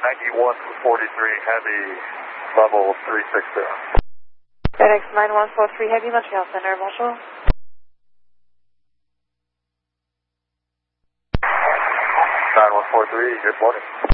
9143 Heavy, level 360. FedEx 9143 Heavy, Montreal Center, bonjour. 9143, good morning.